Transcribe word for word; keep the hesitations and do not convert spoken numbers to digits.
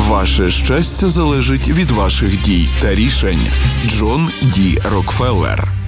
Ваше щастя залежить від ваших дій та рішень. Джон Ді Рокфеллер.